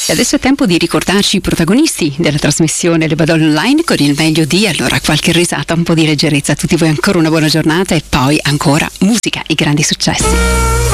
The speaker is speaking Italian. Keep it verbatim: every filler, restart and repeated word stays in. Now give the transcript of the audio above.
E adesso è tempo di ricordarci i protagonisti della trasmissione Le Badole Online con il meglio di, allora, qualche risata, un po' di leggerezza. A tutti voi ancora una buona giornata e poi ancora musica e grandi successi.